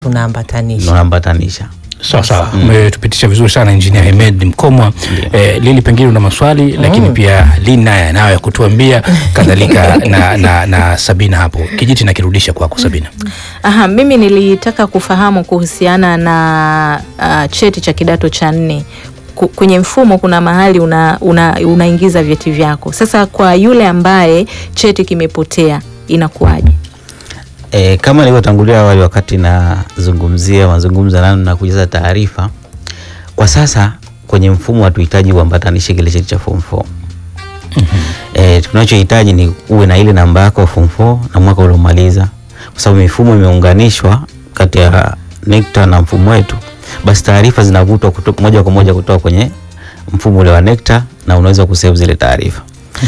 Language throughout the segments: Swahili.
tunaambatanisha. Sawa. Umetupitisha vizuri sana Engineer Hemed Mkomwa. Lili, pengine una maswali lakini pia Lina nayo ya kutuambia kadhalika na Sabina hapo. Kijiti na kirudisha kwako Sabina. Mimi nilitaka kufahamu kuhusiana na cheti cha kidato cha 4. Kwenye mfumo kuna mahali unaingiza vyeti vyako. Sasa kwa yule ambaye cheti kimepotea inakuwaje? Kama nilivyotangulia awali wakati mazungumzo na kujaza taarifa, kwa sasa kwenye mfumo hatuhitaji uambatanishe kile cheti cha form 4. Tunachohitaji ni uwe na ile namba yako form 4 na mwaka uliomaliza, kwa sababu mifumo imeunganishwa kati ya NECTA na mfumo wetu. Basi taarifa zinavutwa moja kwa moja kutoka kwenye mfumo ule wa NECTA na unaweza kusave zile taarifa.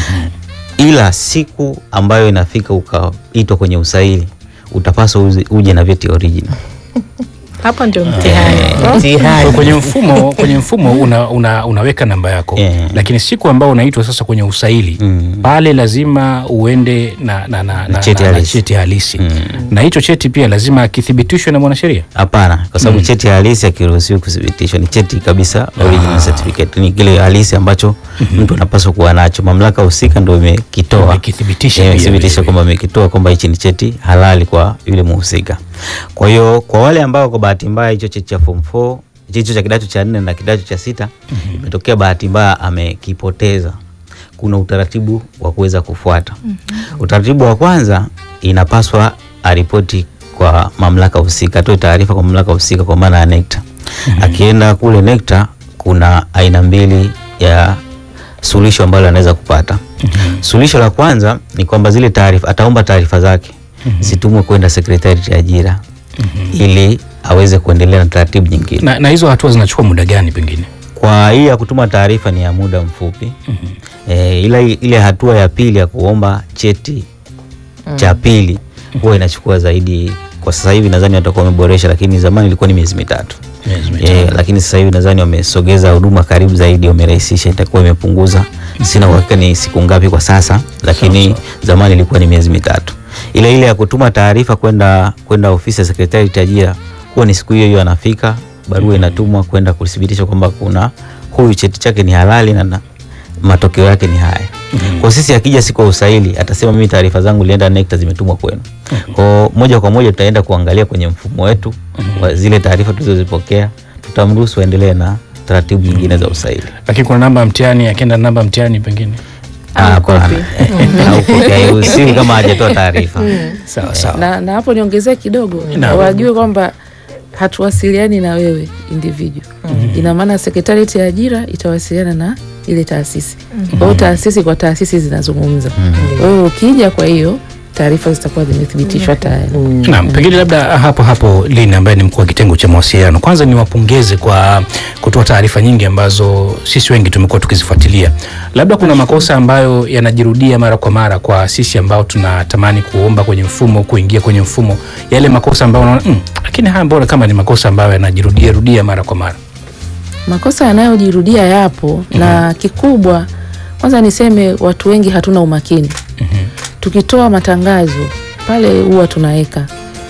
Ila siku ambayo inafika ukaitwa kwenye usaili, utapaswa uje na vyeti original. Hapo ndio mtihani. Kwenye mfumo unaweka namba yako, lakini siku ambayo unaitwa sasa kwenye usaili, pale lazima uende na cheti halisi. Na hicho cheti pia lazima kithibitishwe na mwanasheria? Hapana, kwa sababu cheti halisi hakiruhusiwi kuthibitishwa. Ni cheti kabisa, original certificate. Ni kile halisi ambacho mtu anapaswa kuwa nacho. Mamlaka husika ndio imekitoa, ikithibitisha kwamba imekitoa kwamba hichi ni cheti halali kwa yule mhusika. Kwa hiyo kwa wale ambao kwa bahati mbaya hicho cheti cha form 4, hicho cha kidato cha 4 na kidato cha 6 imetokea bahati mbaya amekipoteza, kuna utaratibu wa kuweza kufuata. Utaratibu wa kwanza, inapaswa aripoti kwa mamlaka husika, atoe taarifa kwa mamlaka husika, kwa maana ya NECTA. Akienda kule NECTA, kuna aina mbili ya suluhisho ambalo anaweza kupata. Suluhisho la kwanza ni kwamba zile taarifa, ataomba taarifa zake zitumwe kwenda Secretariat ya Ajira ili aweze kuendelea na taratibu nyingine. Na hizo hatua zinachukua muda gani pengine? Kwa hii ya kutuma taarifa ni ya muda mfupi. Ila ile hatua ya pili ya kuomba cheti cha pili huwa inachukua zaidi. Kwa sasa hivi nadhani watakuwa wameboresha, lakini zamani ilikuwa ni miezi 3. Lakini sasa hivi nadhani wamesogeza huduma karibu zaidi, wamerahisisha, itakuwa imepunguza. Sina uhakika ni siku ngapi kwa sasa, lakini zamani ilikuwa ni miezi 3. Ile ya kutuma taarifa kwenda ofisi ya Secretariat ya Ajira, huwa ni siku hiyo anafika, barua inatumwa kwenda kuthibitisha kwamba kuna huyu cheti chake ni halali na matokeo yake ni haya. Kwa sisi akija siku ya usaili, atasema mimi taarifa zangu nilienda NECTA zimetumwa kwenu. Kwa moja kwa moja tutaenda kuangalia kwenye mfumo wetu zile taarifa tulizozipokea, tutamruhusu aendelee na taratibu nyingine za usaili. Lakini kuna namba ya mtihani, akienda namba mtihani pengine usiku kama hajatoa taarifa. Sawa. Na hapo niongezee kidogo, wajue kwamba hatuwasiliani na wewe individual. Ina maana Secretariat ya Ajira itawasiliana na ile taasisi. Kwa hiyo taasisi kwa taasisi zinazungumza. Wewe ukija, kwa hiyo taarifa zitakuwa zimethibitishwa tayari. Naam, pengine labda hapo Lina ambaye ni mkuu wa kitengo cha mawasiliano, kwanza niwapongeze kwa kutoa taarifa nyingi ambazo sisi wengi tumekuwa tukizifuatilia. Labda kuna makosa ambayo yanajirudia mara kwa mara kwa sisi ambao tunatamani kuomba kwenye mfumo, kuingia kwenye mfumo, yale makosa ambayo unaona lakini haya mbona kama ni makosa ambayo yanajirudia mara kwa mara? Makosa yanayojirudia yapo, na kikubwa kwanza niseme watu wengi hatuna umakini. Tukitoa matangazo pale huwa tunaweka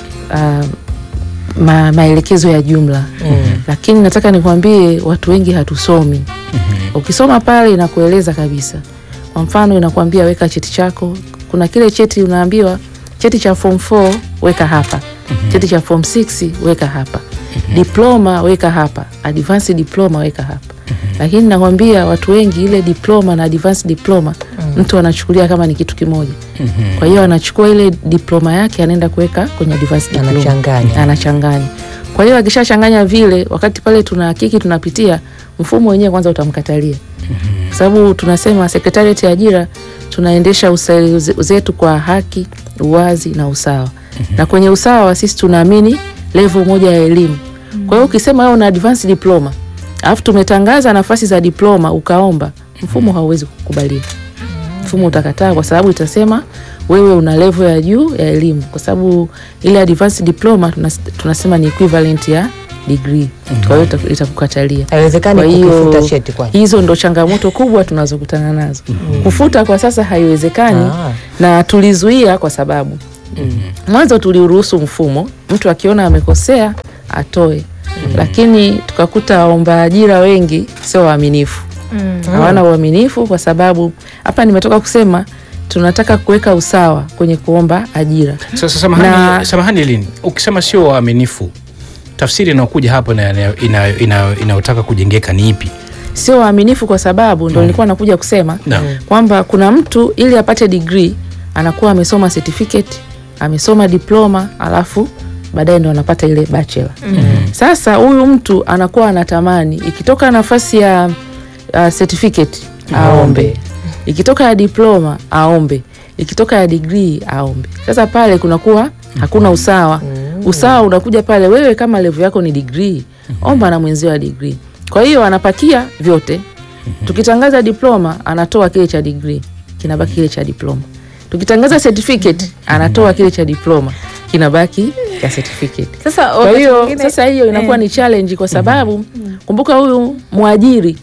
maelekezo ya jumla. Lakini nataka nikwambie watu wengi hatusomi. Ukisoma pale inakueleza kabisa. Kwa mfano inakwambia weka cheti chako. Kuna kile cheti unaambiwa cheti cha form 4 weka hapa. Cheti cha form 6 weka hapa. Diploma weka hapa. Advanced diploma weka hapa. Lakini nakwambia watu wengi ile diploma na advanced diploma mtu anachukulia kama ni kitu kimoja. Kwa hiyo anachukua ile diploma yake anaenda kuweka kwenye advanced diploma. Anachanganya. Kwa hiyo akishachanganya vile, wakati pale tunahakiki tunapitia, mfumo wenyewe kwanza utamkatalia. Kwa sababu tunasema Secretariat ya Ajira tunaendesha usaili zetu kwa haki, uwazi na usawa. Na kwenye usawa sisi tunaamini level moja ya elimu. Kwa hiyo ukisema wewe una advanced diploma, alafu tumetangaza nafasi za diploma ukaomba, mfumo hauwezi kukubalia. Mfumo utakataa, kwa sababu itasema wewe una level ya juu ya elimu, kwa sababu ile advanced diploma tunasema ni equivalent ya degree. Kwa hiyo itakukatalia. Haiwezekani kufuta cheti kwa. Hizo ndo changamoto kubwa tunazokutana nazo. Kufuta kwa sasa haiwezekani, na tulizuia kwa sababu Mwanzo tuliruhusu mfumo, mtu akiona amekosea atoe. Lakini tukakuta waomba ajira wengi sio waaminifu. Hawana uaminifu kwa sababu hapa nimetoka kusema tunataka kuweka usawa kwenye kuomba ajira. Sasa samahani Lini, ukisema sio waaminifu, tafsiri inayokuja hapo na inayotaka kujengeka ni ipi? Sio waaminifu kwa sababu ndio nilikuwa nakuja kusema kwamba kuna mtu ili apate degree anakuwa amesoma certificate, amesoma diploma, alafu baadaye ndo anapata ile bachelor. Sasa huyu mtu anakuwa anatamani ikitoka nafasi ya certificate aombe, ikitoka ya diploma aombe, ikitoka ya degree aombe. Sasa pale kunakuwa hakuna usawa. Usawa unakuja pale wewe kama level yako ni degree, omba na mwenzio wa degree. Kwa hiyo anapakia vyote. Tukitangaza diploma anatoa kile cha degree, kinabaki kile cha diploma. Tukitangaza certificate anatoa kile cha diploma, kinabaki ya certificate. Sasa hiyo inakuwa ni challenge kwa sababu kumbuka huyu mwajiri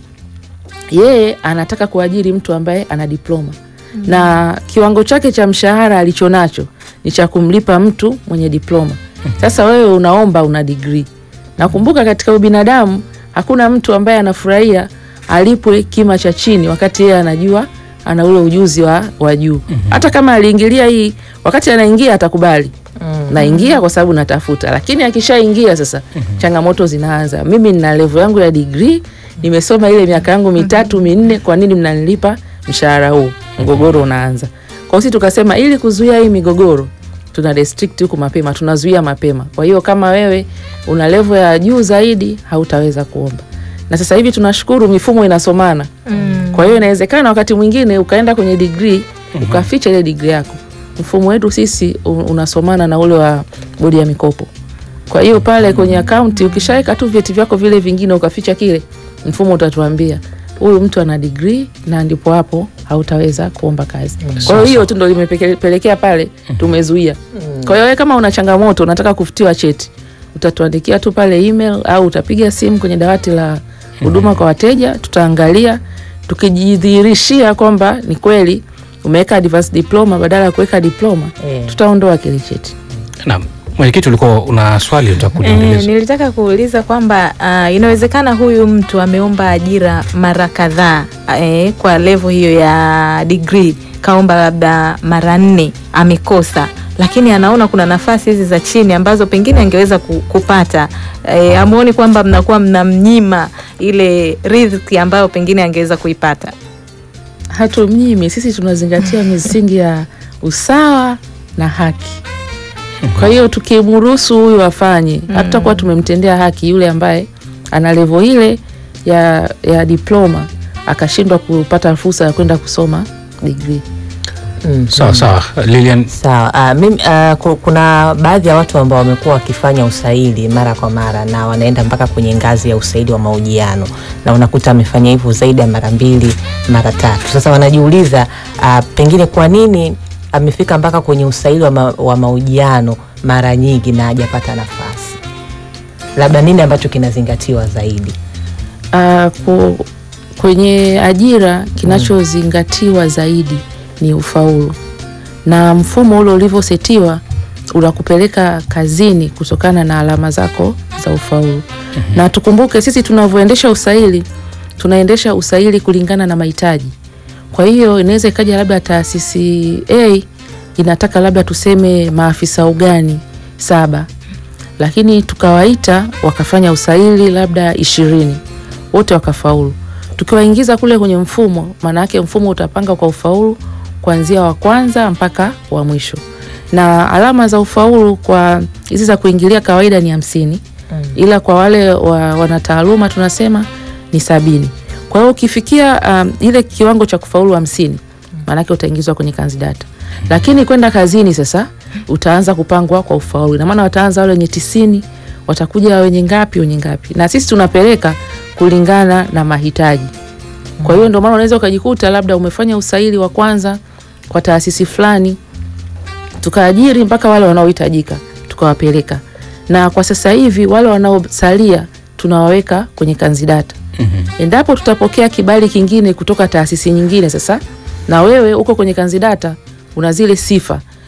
yeye anataka kuajiri mtu ambaye ana diploma. Na kiwango chake cha mshahara alichonacho ni cha kumlipa mtu mwenye diploma. Sasa wewe unaomba una degree. Na kumbuka katika ubinadamu hakuna mtu ambaye anafurahia alipwe kima cha chini wakati yeye anajua ana ule ujuzi wa juu. Hata kama aliingilia hii, wakati anaingia atakubali. Naingia kwa sababu natafuta. Lakini akishaingia sasa changamoto zinaanza. Mimi nina level yangu ya degree, nimesoma ile miaka yangu 3 4, kwa nini mnanilipa mshahara huu? Mgogoro unaanza. Kwa hiyo tukasema ili kuzuia hii migogoro tuna restrict huko mapema, tunazuia mapema. Kwa hiyo kama wewe una level ya juu zaidi hautaweza kuomba. Na sasa hivi tunashukuru mifumo inasomana. Kwa hiyo inawezekana wakati mwingine ukaenda kwenye degree ukaficha ile degree yako. Mfumo wetu sisi unasomana na ule wa bodi ya mikopo. Kwa hiyo pale kwenye account ukishaweka tu vyeti vyako vile vingine ukaficha kile, mfumo utatuambia huyu mtu ana degree, na ndipo hapo hautaweza kuomba kazi. Kwa hiyo tu ndio limepelekea pale tumezuia. Kwa hiyo kama una changamoto unataka kufutiwa cheti, utatuandikia tu pale email au utapiga simu kwenye dawati la huduma kwa wateja, tutaangalia, tukijidhihirishia kwamba ni kweli umeweka advanced diploma badala ya kuweka diploma, tutaondoa kile cheti. Naam. Mwenyekiti, ulikuwa una swali utakuendeleza. Nilitaka kuuliza kwamba inawezekana huyu mtu ameomba ajira mara kadhaa kwa level hiyo ya degree, kaomba labda mara 4 amekosa, lakini anaona kuna nafasi hizi za chini ambazo pengine angeweza kupata. Amuoni kwamba mnakuwa mnamnyima ile riziki ambayo pengine angeweza kuipata? Hatumnyimi, sisi tunazingatia misingi ya usawa na haki. Kwa hiyo tukimruhusu huyu afanye, hatutakuwa tumemtendea haki yule ambaye ana level ile ya diploma akashindwa kupata fursa ya kwenda kusoma degree. Sawa Lilian. Sawa. Mimi kuna baadhi ya watu ambao wamekuwa wakifanya usaili mara kwa mara na wanaenda mpaka kwenye ngazi ya usaili wa mahojiano, na unakuta amefanya hivyo zaidi ya mara 2 mara 3. Sasa wanajiuliza pengine kwa nini amefika mpaka kwenye usaili wa mahojiano mara nyingi na hajapata nafasi. Labda nini ambacho kinazingatiwa zaidi? Kwenye ajira kinachozingatiwa zaidi ni ufaulu. Na mfumo ule ulivyosetiwa unakupeleka kazini kutokana na alama zako za ufaulu. Na tukumbuke sisi tunavyoendesha usaili, tunaendesha usaili kulingana na mahitaji. Kwa hiyo inaweza ikaja labda taasisi A inataka labda tuseme maafisa ugani 7, lakini tukawaita wakafanya usaili labda 20, wote wakafaulu. Tukiwaingiza kule kwenye mfumo, maana yake mfumo utapanga kwa ufaulu kuanzia wa kwanza mpaka wa mwisho. Na alama za ufaulu kwa hizi za kuingilia kawaida ni 50, ila kwa wale wanataaluma tunasema ni 70. Kwa hiyo ukifikia ile kiwango cha kufaulu 50, maana yake utaingizwa kwenye kandidata. Lakini kwenda kazini sasa utaanza kupangwa kwa ufaulu. Na maana wataanza wale wenye 90, watakuja wenye ngapi. Na sisi tunapeleka kulingana na mahitaji. Kwa hiyo ndio maana unaweza ukajikuta labda umefanya usaili wa kwanza kwa taasisi fulani, tukaajiri mpaka wale wanaohitajika, tukawapeleka. Na kwa sasa hivi wale wanaosalia tunawaweka kwenye kandidata. Endapo tutapokea kibali kingine kutoka taasisi nyingine sasa, na wewe uko kwenye kandidata una zile sifa,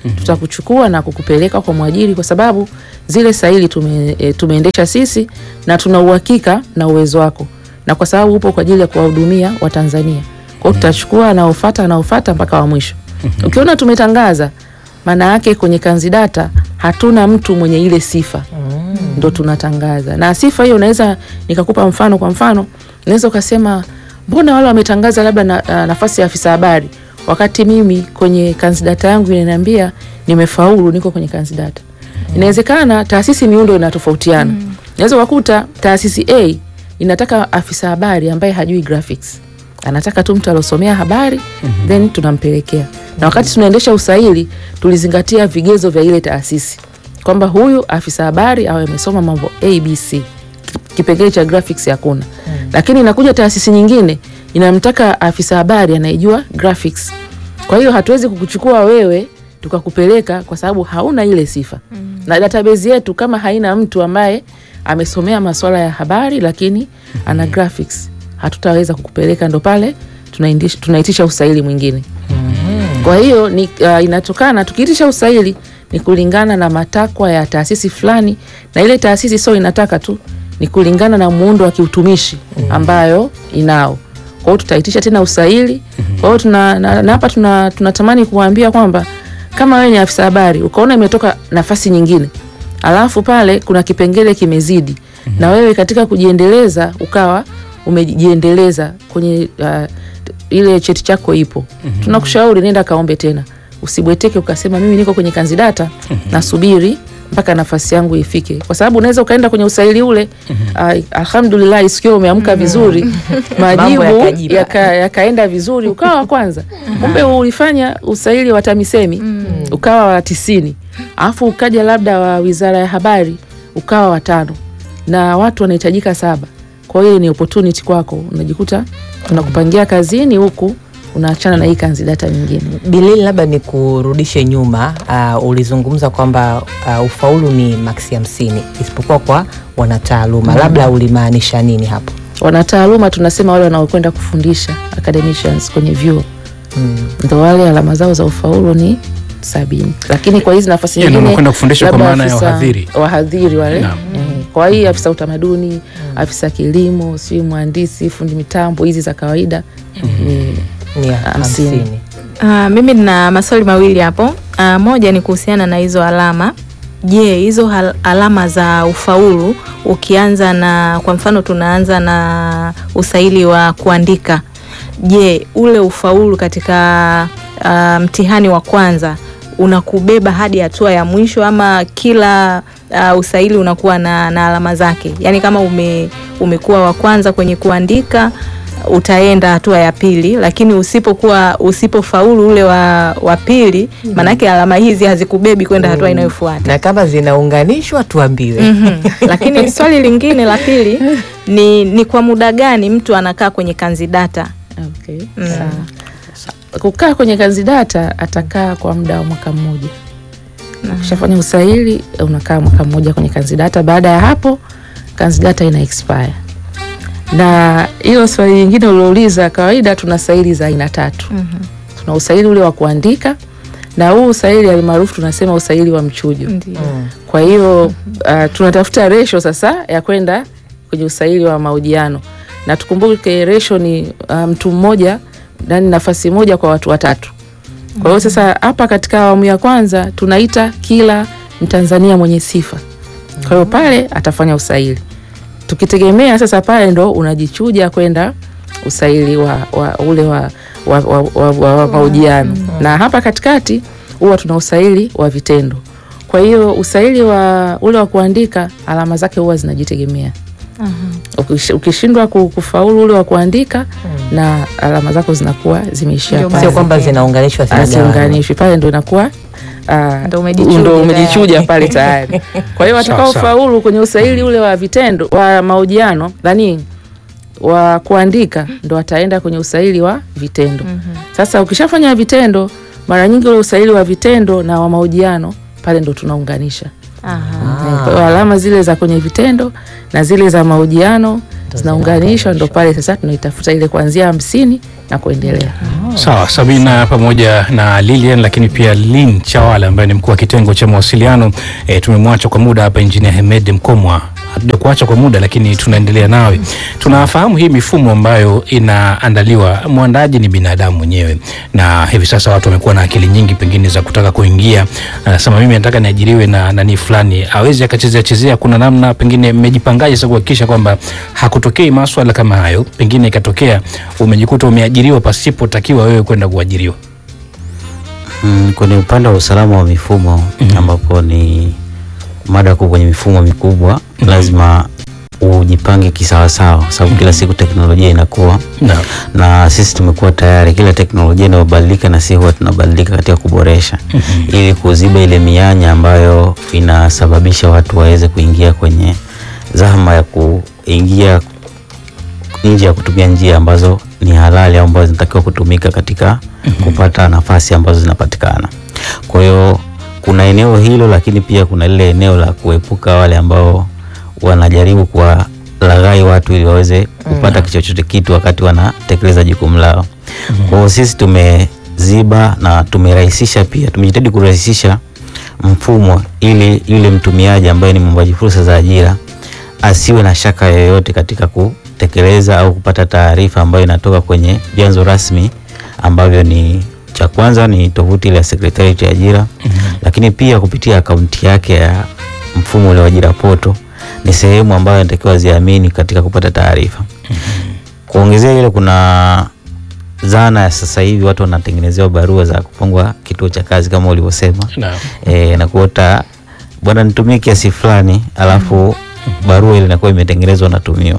tutakuchukua na kukupeleka kwa mwajiri, kwa sababu zile sahili tumeendesha sisi na tuna uhakika na uwezo wako, na kwa sababu upo kwa ajili ya kuwahudumia Watanzania. Kwa hiyo tutachukua anaofuata mpaka wa mwisho. Ukiona tumetangaza, maana yake kwenye kanzidata hatuna mtu mwenye ile sifa. Ndo tunatangaza. Na sifa hiyo naweza nikakupa mfano. Kwa mfano, unaweza ukasema mbona wale wametangaza labda nafasi ya afisa habari, wakati mimi kwenye kanzidata yangu inaniambia nimefaulu, niko kwenye kanzidata. Inawezekana taasisi miundo inatofautiana. Unaweza kukuta taasisi A inataka afisa habari ambaye hajui graphics. Anataka tu mtu alosomea habari, then tunampelekea. Na wakati tunaendesha usaili, tulizingatia vigezo vya ile taasisi, kwamba huyu afisa habari awe amesoma mambo ABC. Kipengele cha graphics hakuna. Lakini inakuja taasisi nyingine inamtaka afisa habari anayejua graphics. Kwa hiyo hatuwezi kukuchukua wewe tukakupeleka kwa sababu hauna ile sifa. Na database yetu kama haina mtu ambaye amesomea masuala ya habari lakini ana graphics, hatutaweza kukupeleka. Ndo pale tunaitisha usaili mwingine. Kwa hiyo ni inatokana, tukiitisha usaili ni kulingana na matakwa ya taasisi fulani, na ile taasisi sio inataka tu, ni kulingana na muundo wa kiutumishi ambayo inao. Kwa hiyo tutaitisha tena usaili. Kwa hiyo na hapa tunatamani kuwaambia kwamba kama wewe ni afisa habari ukaona imetoka nafasi nyingine, alafu pale kuna kipengele kimezidi, na wewe katika kujiendeleza ukawa umejiendeleza kwenye ile cheti chako ipo, tunakushauri nenda kaombe tena. Usibweteke ukasema mimi niko kwenye kanzidata nasubiri mpaka nafasi yangu ifike, kwa sababu unaweza ukaenda kwenye usaili ule alhamdulillah sikio umeamka vizuri, majibu yakaenda vizuri, ukawa wa kwanza. Kumbe ulifanya usaili wa TAMISEMI ukawa wa 90, alafu ukaja labda wa Wizara ya Habari ukawa wa 5, na watu wanahitajika 7. Kwa hiyo ni opportunity kwako, unajikuta tunakupangia kazini huku unaachana na hii kanzidata nyingine. Bilili, labda ni kurudishe nyuma, ulizungumza kwamba ufaulu ni maksi 50 isipokuwa kwa wanataaluma. Labda ulimaanisha nini hapo? Wanataaluma tunasema wale wanaokwenda kufundisha, academicians kwenye vyuo. Ndio wale alama zao za ufaulu ni 70. Lakini kwa hizi nafasi nyingine wanakwenda kufundisha kwa maana ya wahadhiri wale. Kwa hiyo afisa utamaduni, afisa kilimo, si mhandisi, fundi mitambo, hizi za kawaida ni 50. Mimi nina maswali mawili hapo. Moja ni kuhusiana na hizo alama. Je, hizo alama za ufaulu ukianza na, kwa mfano tunaanza na usaili wa kuandika. Je, ule ufaulu katika mtihani wa kwanza unakubeba hadi hatua ya mwisho, ama kila usaili unakuwa na alama zake? Yaani kama umekuwa wa kwanza kwenye kuandika utaenda hatua ya pili, lakini usipofaulu ule wa pili, manake alama hizi hazikubebi kwenda hatua inayofuata. Na kama zinaunganishwa tuambiwe. Lakini swali lingine la pili ni kwa muda gani mtu anakaa kwenye kanzidata? Okay. Kukaa kwenye kanzidata atakaa kwa muda wa mwaka mmoja. Ukishafanya usaili unakaa mwaka mmoja kwenye kanzidata. Baada ya hapo kanzidata ina expire. Na hilo swali lingine uliouliza, kawaida tuna usaili za aina 3. Tuna usaili ule wa kuandika, na huu usaili almaarufu tunasema usaili wa mchujo. Kwa hiyo tunatafuta ratio sasa ya kwenda kwenye usaili wa mahojiano, na tukumbuke ratio ni mtu mmoja ndani nafasi moja kwa watu 3. Kwa hiyo sasa hapa katika awamu ya kwanza tunaita kila Mtanzania mwenye sifa. Kwa hiyo pale atafanya usaili. Tukitegemea sasa pale ndo unajichuja kwenda usaili wa mahojiano. Na hapa katikati huwa tuna usaili wa vitendo. Kwa hiyo usaili wa ule wa kuandika alama zake huwa zinajitegemea. Ukishindwa kufaulu ule wa kuandika na alama zako zinakuwa zimeishia pale. Sio kwamba zinaunganishwa, zinaunganishwa pale ndo inakuwa ndo umejichuja pale tayari. Kwa hiyo watakao faulu kwenye usaili ule wa vitendo wa mahojiano wa kuandika ndo wataenda kwenye usaili wa vitendo. Sasa ukishafanya vitendo, mara nyingi ule usaili wa vitendo na wa mahojiano pale ndo tunaunganisha. Kwa hiyo alama zile za kwenye vitendo na zile za mahojiano zinaunganishwa, ndo pale sasa tunaitafuta ile kuanzia 50 na kuendelea. Sawa, Sabina pamoja na Lilian, lakini pia Lynn Chawala ambaye ni mkuu wa kitengo cha mawasiliano. Tumemwacha kwa muda hapa Engineer Hemed Mkomwa. Hatujakuacha kwa muda, lakini tunaendelea nawe. Tunafahamu hii mifumo ambayo inaandaliwa, mwandaji ni binadamu mwenyewe, na hivi sasa watu wamekuwa na akili nyingi pengine za kutaka kuingia. Anasema mimi nataka niajiriwe na nani fulani, hawezi akachezea. Kuna namna pengine mmejipangaje sasa kuhakikisha kwamba hakutokei masuala kama hayo, pengine ikatokea umejikuta umeajiriwa pasipotakiwa wewe kwenda kuajiriwa? Kwenye upande wa usalama wa mifumo ambapo ni mada kuu kwenye mifumo mikubwa, lazima ujipange kisawasawa, sababu kila siku teknolojia inakuwa na sisi tumekuwa tayari, kila teknolojia inabadilika na sisi huwa tunabadilika katika kuboresha ili kuziba ile mianya ambayo inasababisha watu waweze kuingia kwenye zahama ya kuingia nje ya kutumia njia ambazo ni halali au ambazo zinatakiwa kutumika katika kupata nafasi ambazo zinapatikana. Kwa hiyo kuna eneo hilo, lakini pia kuna lile eneo la kuepuka wale ambao wanajaribu kuwalaghai watu ili waweze kupata chochote kitu wakati wanatekeleza jukumu lao. Kwa hiyo sisi tumeziba na tumerahisisha, pia tumejitahidi kurahisisha mfumo ili yule mtumiaji ambaye ni mwombaji fursa za ajira asiwe na shaka yoyote katika kutekeleza au kupata taarifa ambayo inatoka kwenye vyanzo rasmi ambavyo ni cha kwanza ni tovuti ile ya Secretariat ya Ajira, lakini pia kupitia akaunti yake ya mfumo ule wa ajira poto ni sehemu ambayo inatakiwa ziamini katika kupata taarifa. Kuongezea ile, kuna zana ya sasa hivi watu wanatengenezewa barua za kupangwa kituo cha kazi kama ulivyosema. Na kuota bwana nitumie kiasi fulani, alafu barua ile inakuwa imetengenezwa na tumiwa.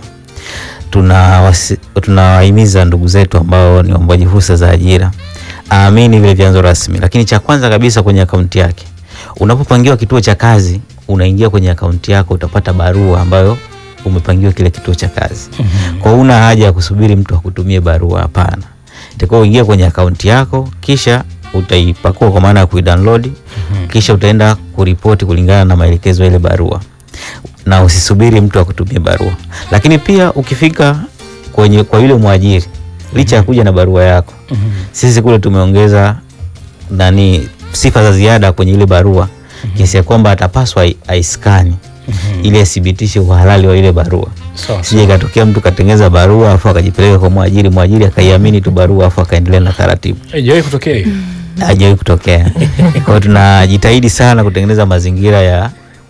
Tunawahimiza ndugu zetu ambao ni waombaji fursa za ajira aamini vile vyanzo rasmi, lakini cha kwanza kabisa kwenye akaunti yake. Unapopangiwa kituo cha kazi, unaingia kwenye akaunti yako, utapata barua ambayo umepangiwa kile kituo cha kazi. Kwa hiyo una haja ya kusubiri mtu akutumie barua, hapana. Itakuwa uingia kwenye akaunti yako, kisha utaipakua kwa maana ya kuidownload, kisha utaenda kuripoti kulingana na maelekezo ya ile barua, na usisubiri mtu akutumie barua. Lakini pia ukifika kwa yule mwajiri, licha ya kuja na barua yako, sisi kule tumeongeza sifa za ziada kwenye ile barua, kiasi ya kwamba atapaswa aiskani ili athibitishe uhalali wa ile barua. Sije ikatokea mtu katengeza barua afu akajipeleka kwa mwajiri akaiamini tu barua afu akaendelea na taratibu. Haijawahi kutokea hiyo? Haijawahi kutokea. Kwa hiyo tunajitahidi sana kutengeneza mazingira ya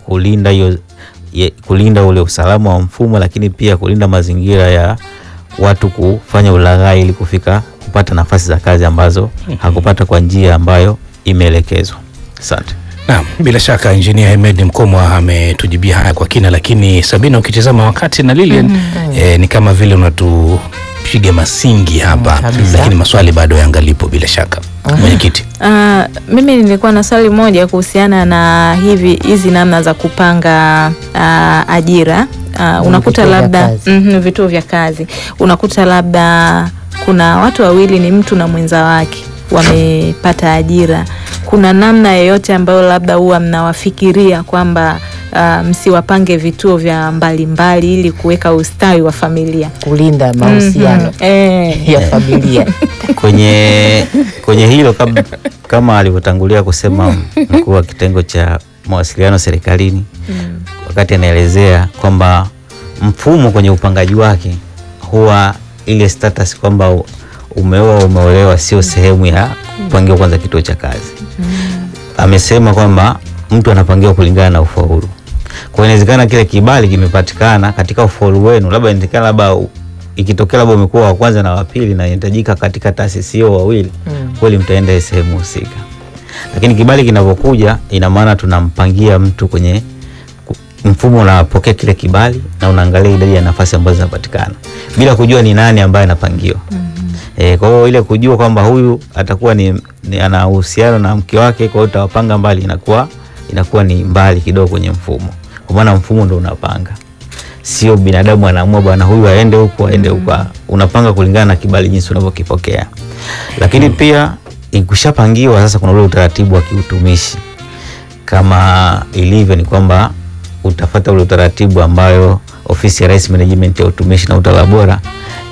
kulinda ule usalama wa mfumo, lakini pia kulinda mazingira ya watu kufanya ulaghai ili kupata nafasi za kazi ambazo hakupata kwa njia ambayo imeelekezwa. Asante. Naam, bila shaka Engineer Hemed Mkomwa ametujibia haya kwa kina, lakini Sabina, ukitazama wakati na Lilian ni kama vile unatupiga masingi hapa, lakini maswali bado yangalipo bila shaka. Mwenyekiti. Mimi nilikuwa na swali moja kuhusiana na hizi namna za kupanga ajira. Unakuta labda vituo vya kazi, unakuta labda kuna watu wawili, ni mtu na mwenza wake, wamepata ajira. Kuna namna yoyote ambayo labda huwa mnawafikiria kwamba msiwapange vituo vya mbalimbali ili kuweka ustawi wa familia, kulinda mahusiano ya familia? Kwenye hilo kama alivyotangulia kusema mkuu wa kitengo cha mawasiliano serikalini, wakati anaelezea kwamba mfumo kwenye upangaji wake huwa ile status kwamba umeoa umeolewa sio sehemu ya kupangiwa kwanza kituo cha kazi. Amesema kwamba mtu anapangiwa kulingana na ufaulu. Kwa inawezekana kile kibali kimepatikana katika ufaulu wenu, labda ikitokea labda umekuwa wa kwanza na wa pili na inahitajika katika taasisi hiyo wawili, kweli mtaenda sehemu husika. Lakini kibali kinapokuja, ina maana tunampangia mtu kwenye mfumo, unapokea kile kibali na unaangalia idadi ya nafasi ambazo zinapatikana bila kujua ni nani ambaye anapangiwa. Kwa hiyo ile kujua kwamba huyu atakuwa ni ana uhusiano na mke wake, kwa hiyo utawapanga mbali, inakuwa ni mbali kidogo kwenye mfumo. Kwa maana mfumo ndio unapanga, sio binadamu anaamua bwana huyu aende huko aende huko. Unapanga kulingana na kibali jinsi unavyokipokea. Lakini pia ikishapangiwa sasa, kuna ule utaratibu wa kiutumishi kama ilivyo, ni kwamba utafuata ule utaratibu ambayo Ofisi ya Rais Management ya Utumishi na Utawala Bora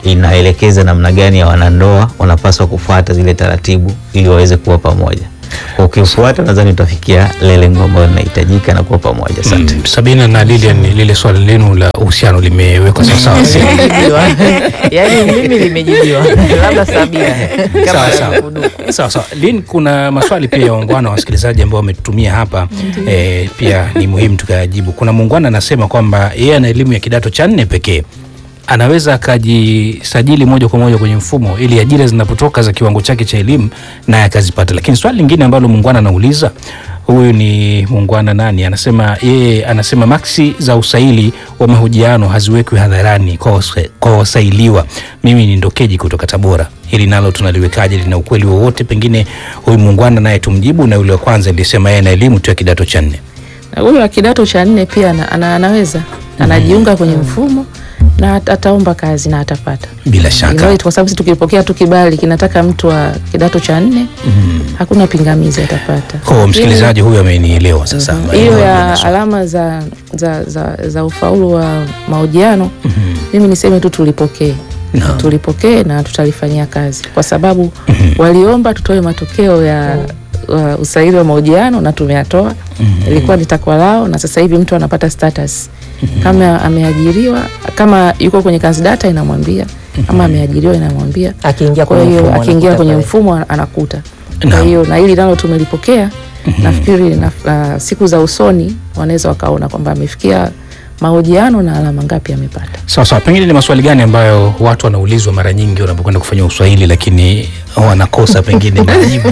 inaelekeza namna gani ya wanandoa wanapaswa kufuata zile taratibu ili waweze kuwa pamoja. Kwa ukifuata nadhani utafikia lile lengo ambalo linahitajika na kuwa pamoja. Asante. Sabina na Lilian, lile swali lenu la uhusiano limewekwa sawa sawa. Yaani mimi limejibiwa. Labda Sabina. Sawa sawa. Lin, kuna maswali pia ya waungwana wa wasikilizaji ambao wametutumia hapa, pia ni muhimu tukayajibu. Kuna muungwana anasema kwamba yeye ana elimu ya kidato cha 4 pekee, anaweza akajisajili moja kwa moja kwenye mfumo ili ajira zinapotoka za kiwango chake cha elimu naye akazipata. Lakini swali lingine ambalo muungwana anauliza, huyu ni muungwana nani, anasema maksi za usaili wa mahojiano haziwekwi hadharani kwa wasailiwa. Mimi ni Ndokeji kutoka Tabora. Hili nalo tunaliwekaje, lina ukweli wowote? Pengine huyu muungwana naye tumjibu, na yule wa kwanza alisema yeye ana elimu tu ya kidato cha 4. Na huyu wa kidato cha 4 pia anaweza anajiunga kwenye mfumo na ataomba kazi na atapata bila shaka, kwa sababu tukipokea tu kibali kinataka mtu wa kidato cha 4, hakuna pingamizi, atapata. Kwa msikilizaji huyu amenielewa sasa. Hiyo ya alama za ufaulu wa mahojiano, mimi niseme tu tulipokee na tutalifanyia kazi, kwa sababu waliomba tutoe matokeo ya usaili wa mahojiano na tumeyatoa. Ilikuwa ni takwa lao, na sasa hivi mtu anapata status kama ameajiriwa, kama yuko kwenye kazi data inamwambia, kama ameajiriwa inamwambia, akiingia kwenye mfumo anakuta. Kwa hiyo na hili nalo tumelipokea. Nafikiri siku za usoni wanaweza wakaona kwamba amefikia mahojiano na alama ngapi amepata. Sawa. Pengine ni maswali gani ambayo watu wanaulizwa mara nyingi wanapokwenda kufanya uswahili lakini wanakosa pengine majibu?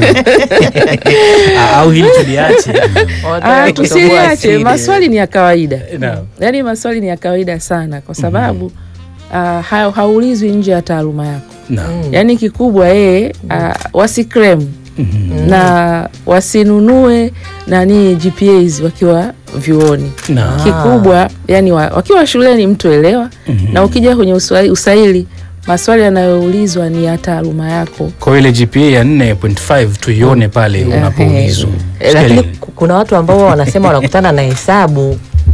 Au hili tuliache? Tusiache, maswali ni ya kawaida. Yaani maswali ni ya kawaida sana, kwa sababu haulizwi nje ya taaluma yako. Yaani kikubwa wasikrem na wasinunue GPAs wakiwa vyuoni. Kikubwa yani wakiwa shuleni mtu elewa, na ukija kwenye usaili maswali yanayoulizwa ni ya taaluma yako. Kwa ile GPA ya 4.5 tuione pale unapoulizwa. Lakini kuna watu ambao wanasema wanakutana na hesabu,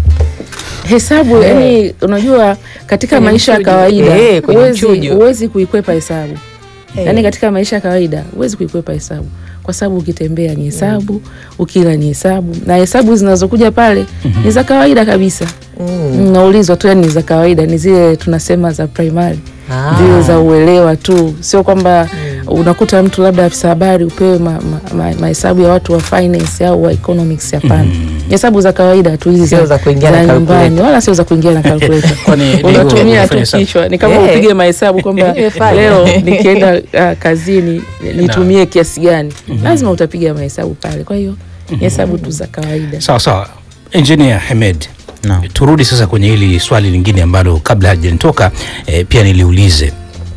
yani unajua katika maisha ya kawaida huwezi kuikwepa hesabu. Yani katika maisha ya kawaida huwezi kuikwepa hesabu, kwa sababu ukitembea ni hesabu, ukila ni hesabu, na hesabu zinazokuja pale ni za kawaida kabisa. Naulizwa tu, yani za kawaida, ni zile tunasema za primary, zile za uelewa tu. Sio kwamba unakuta mtu labda afisa habari upewe mahesabu ya watu wa finance au wa economics. Hapana, hesabu za kawaida tu hizi, sio za kuingia na calculator, wala sio za kuingia na calculator. Unatumia tu kichwa, ni kama upige mahesabu kwamba leo nikienda kazini nitumie kiasi gani, lazima utapiga mahesabu pale. Kwa hiyo hesabu tu za kawaida. Sawa. Engineer Hemed, turudi sasa kwenye hili swali lingine ambalo kabla hajanitoka pia niliulize.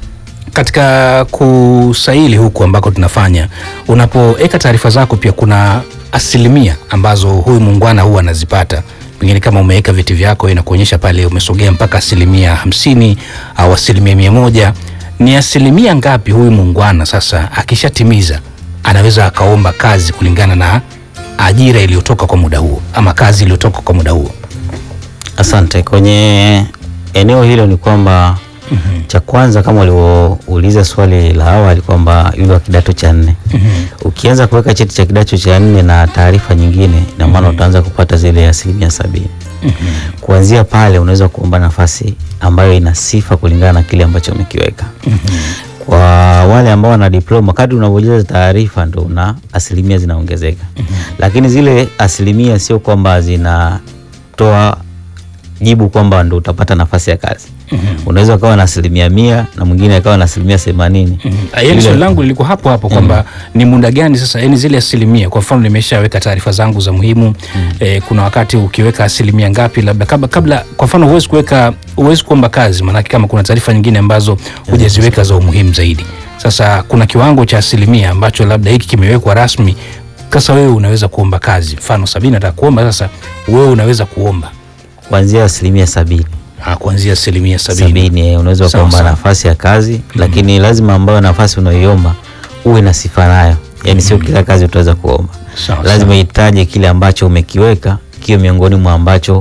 Katika kusaili huku ambako tunafanya, unapoweka taarifa zako pia kuna asilimia ambazo huyu muungwana huwa anazipata. Pengine kama umeweka vyeti vyako inakuonyesha pale umesogea mpaka 50% au 100%. Ni asilimia ngapi huyu muungwana sasa akishatimiza anaweza akaomba kazi kulingana na ajira iliyotoka kwa muda huo ama kazi iliyotoka kwa muda huo? Asante. Kwenye eneo hilo ni kwamba cha kwanza, kama uliouliza swali la awali kwamba yule wa kidato cha 4, ukianza kuweka cheti cha kidato cha 4 na taarifa nyingine, na maana utaanza kupata zile 70%. Kuanzia pale unaweza kuomba nafasi ambayo ina sifa kulingana na kile ambacho umekiweka. Kwa wale ambao wana diploma, kadri unavyojaza taarifa ndio una asilimia zinaongezeka. Lakini zile asilimia sio kwamba zinatoa jibu kwamba ndio utapata nafasi ya kazi. Unaweza ukawa na 100% na mwingine akawa na 80%. Yaani swali langu lilikuwa hapo kwamba ni muda gani sasa, yani zile asilimia, kwa mfano nimeshaweka taarifa zangu za muhimu, kuna wakati ukiweka asilimia ngapi labda kabla kwa mfano huwezi kuomba kazi, maana kama kuna taarifa nyingine ambazo hujaziweka za umuhimu zaidi. Sasa kuna kiwango cha asilimia ambacho labda hiki kimewekwa rasmi, sasa wewe unaweza kuomba kazi. Mfano 70 nataka kuomba, sasa wewe unaweza kuomba kuanzia 70%. Kuanzia 70% unaweza kuomba nafasi ya kazi. Lakini lazima ambayo nafasi unayoiomba uwe na sifa nayo. Yani sio kila kazi utaweza kuomba. Lazima itaje kile ambacho umekiweka kiwe miongoni mwa ambacho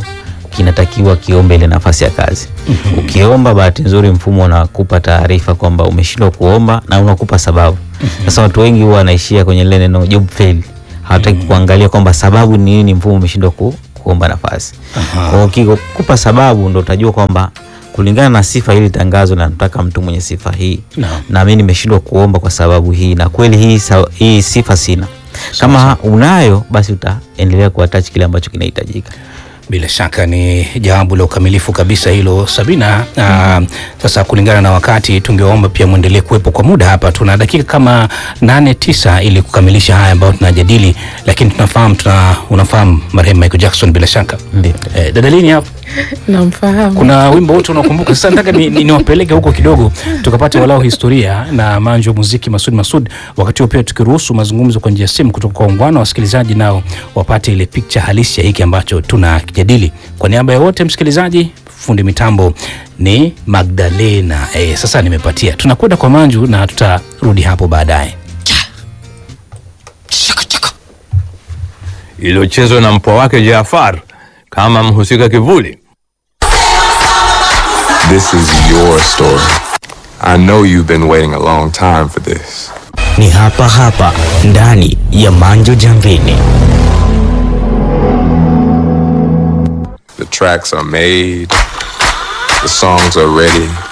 kinatakiwa kiombe ile nafasi ya kazi. Ukiomba, bahati nzuri mfumo unakupa taarifa kwamba umeshindwa kuomba na unakupa sababu. Sasa watu wengi huwa wanaishia kwenye ile neno job fail, hawataki kuangalia kwamba sababu ni nini mfumo umeshindwa kuomba nafasi. Kwa ukikupa sababu ndo utajua kwamba kulingana na sifa hili tangazo na nataka mtu mwenye sifa hii, na mimi nimeshindwa kuomba kwa sababu hii, na kweli hii sifa sina. Kama unayo, basi utaendelea kuattach kile ambacho kinahitajika. Bila shaka ni jawabu la ukamilifu kabisa hilo, Sabina. Sasa kulingana na wakati, tungeomba pia muendelee kuwepo kwa muda hapa. Tuna dakika kama 8-9 ili kukamilisha haya ambayo tunajadili, lakini unafahamu marehemu Michael Jackson bila shaka. Ndio. Dada Lini hapo? Namfahamu. Kuna wimbo wote unakumbuka? Sasa nataka niwapeleke huko kidogo tukapate walau historia na manjo muziki Masud. Wakati huo pia tukiruhusu mazungumzo kwa njia ya simu kutoka kwa ungwana wasikilizaji, nao wapate ile picha halisi ya hiki ambacho tunakijadili. Kwa niaba ya wote msikilizaji, fundi mitambo ni Magdalena. Sasa nimepatia. Tunakwenda kwa manju na tutarudi hapo baadaye. Iliyochezwa na mpwa wake Jaafar kama mhusika kivuli. This is your story. I know you've been waiting a long time for this. Ni hapa hapa ndani ya Manjo Jamvini. The tracks are made. The songs are ready.